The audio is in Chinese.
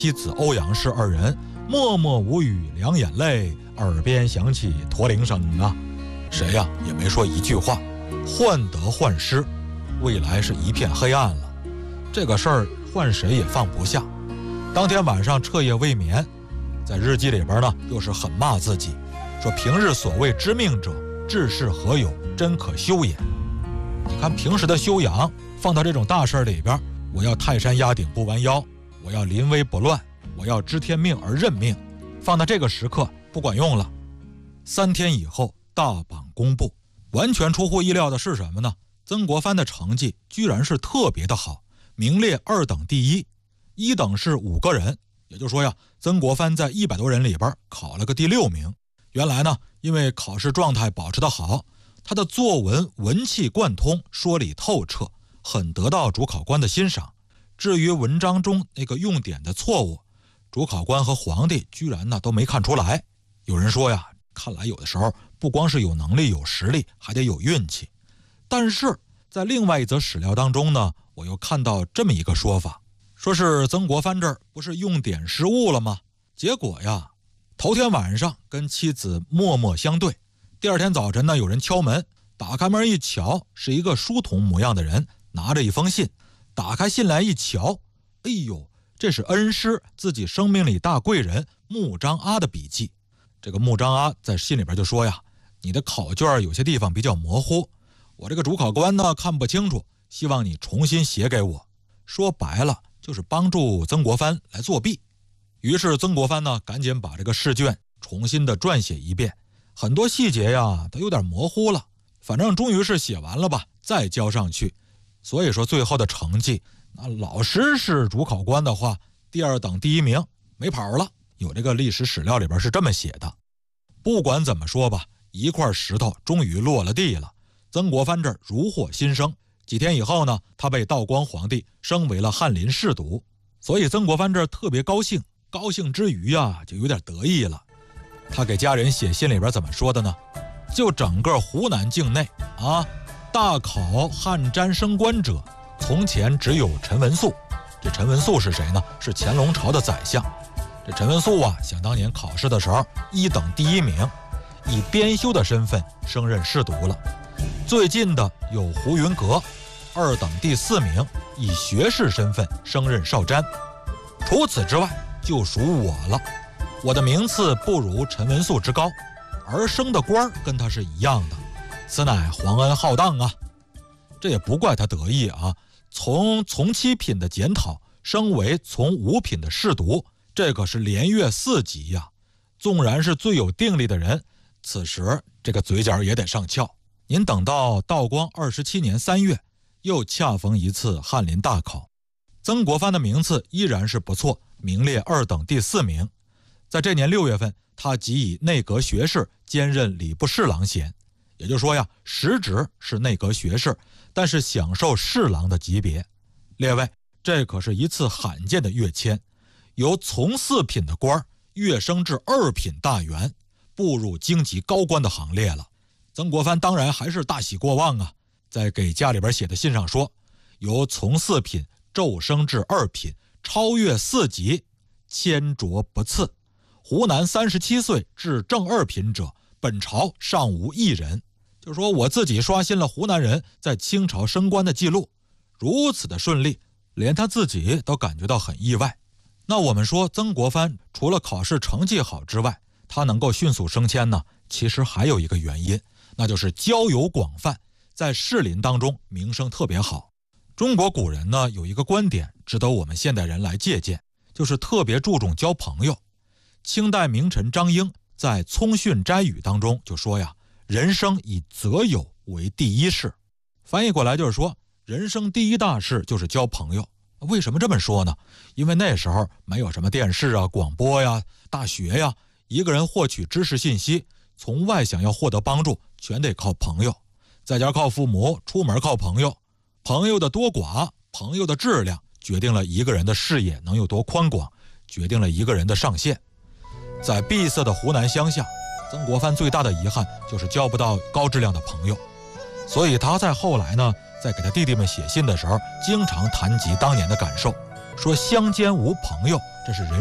妻子欧阳氏二人默默无语，两眼泪，耳边响起驼铃声啊，谁呀也没说一句话，患得患失，未来是一片黑暗了。这个事儿换谁也放不下。当天晚上彻夜未眠，在日记里边呢又是狠骂自己，说平日所谓知命者，治世何有，真可修也。你看平时的修养放到这种大事里边，我要泰山压顶不弯腰，我要临危不乱，我要知天命而认命，放到这个时刻不管用了。3天以后大榜公布，完全出乎意料的是什么呢？曾国藩的成绩居然是特别的好，名列2等第一，1等是5个人，也就是说呀，曾国藩在100多人里边考了个第6名。原来呢，因为考试状态保持得好，他的作文文气贯通，说理透彻，很得到主考官的欣赏。至于文章中那个用典的错误，主考官和皇帝居然呢都没看出来。有人说呀，看来有的时候不光是有能力有实力，还得有运气。但是在另外一则史料当中呢，我又看到这么一个说法，说是曾国藩这儿不是用典失误了吗？结果呀，头天晚上跟妻子默默相对，第二天早晨呢，有人敲门，打开门一瞧，是一个书童模样的人，拿着一封信，打开信来一瞧，哎呦，这是恩师自己生命里大贵人穆彰阿的笔记。这个穆彰阿在信里边就说呀，你的考卷有些地方比较模糊，我这个主考官呢看不清楚，希望你重新写给我。说白了就是帮助曾国藩来作弊。于是曾国藩呢赶紧把这个试卷重新的撰写一遍，很多细节呀都有点模糊了，反正终于是写完了吧，再交上去。所以说最后的成绩，那老师是主考官的话，2等第1名没跑了。有这个历史史料里边是这么写的。不管怎么说吧，一块石头终于落了地了，曾国藩这儿如获新生。几天以后呢，他被道光皇帝升为了翰林侍读，所以曾国藩这儿特别高兴，高兴之余啊就有点得意了。他给家人写信里边怎么说的呢？就整个湖南境内啊，大考翰詹升官者，从前只有陈文肃。这陈文肃是谁呢？是乾隆朝的宰相。这陈文肃啊，想当年考试的时候1等第1名，以编修的身份升任侍读了。最近的有胡云阁，2等第4名，以学士身份升任少詹。除此之外就属我了，我的名次不如陈文肃之高，而升的官跟他是一样的，此乃皇恩浩荡啊。这也不怪他得意啊，从7品的检讨升为从5品的侍读，这可是连跃4级呀。纵然是最有定力的人，此时这个嘴角也得上翘。您等到道光27年3月，又恰逢一次翰林大考，曾国藩的名次依然是不错，名列2等第4名。在这年6月份，他即以内阁学士兼任礼部侍郎衔，也就是说呀，实职是内阁学士，但是享受侍郎的级别。列位，这可是一次罕见的跃迁，由从4品的官跃升至2品大员，步入京级高官的行列了。曾国藩当然还是大喜过望啊，在给家里边写的信上说，由从4品骤升至2品，超越4级，千擢不次。湖南37岁至正2品者，本朝尚无一人。就是说我自己刷新了湖南人在清朝升官的记录，如此的顺利，连他自己都感觉到很意外。那我们说曾国藩除了考试成绩好之外，他能够迅速升迁呢，其实还有一个原因，那就是交友广泛，在士林当中名声特别好。中国古人呢有一个观点值得我们现代人来借鉴，就是特别注重交朋友。清代名臣张英在《聪训斋语》当中就说呀，人生以择友为第一事。翻译过来就是说，人生第一大事就是交朋友。为什么这么说呢？因为那时候没有什么电视啊、广播呀、大学呀，一个人获取知识信息，从外想要获得帮助，全得靠朋友。在家靠父母，出门靠朋友。朋友的多寡，朋友的质量，决定了一个人的视野能有多宽广，决定了一个人的上限。在闭塞的湖南乡下，曾国藩最大的遗憾就是交不到高质量的朋友，所以他在后来呢，在给他弟弟们写信的时候，经常谈及当年的感受， 说乡间无朋友，这是人